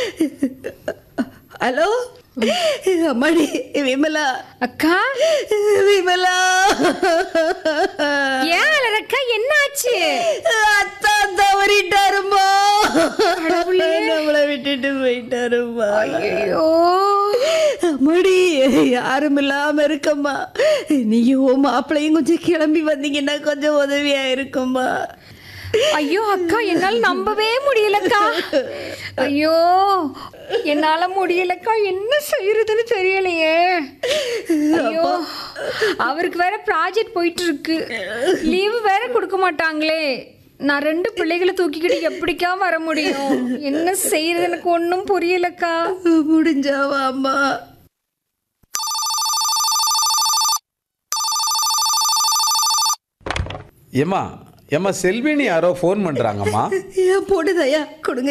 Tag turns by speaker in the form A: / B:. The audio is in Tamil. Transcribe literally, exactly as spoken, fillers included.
A: ஹலோ அம்மாடி விமலா.
B: அக்கா
A: விமலா
B: ஏன் அலறக்கா, என்னாச்சு?
A: அத்தா தவறிட்டாருமா, நம்மளை விட்டுட்டு போயிட்டாருமா.
B: ஐயோ
A: அம்மாடி யாரும் இல்லாம இருக்கம்மா. நீயும் மாப்பிள்ளையும் கொஞ்சம் கிளம்பி வந்தீங்கன்னா கொஞ்சம் உதவியா இருக்கும்மா.
B: ஐயோ அக்கா, என்னால நம்பவே முடியலக்கா. ஐயோ என்னால முடியலக்கா, என்ன செய்யறதுன்னு தெரியலையே. ஐயோ அவருக்கு வேற ப்ராஜெக்ட் போயிட்டு இருக்கு, லீவு வேற கொடுக்க மாட்டாங்களே. நான் ரெண்டு பிள்ளைகளை தூக்கிக்கிட்டு எப்படிக்கா வர முடியும்? என்ன செய்யறது எனக்கு ஒன்றும் புரியலக்கா.
A: முடிஞ்சாவா அம்மா?
C: ஏம்மா ஏம்மா செல்வினி யாரோ ஃபோன் பண்ணுறாங்கம்மா.
A: ஏன் போடுதையா கொடுங்க.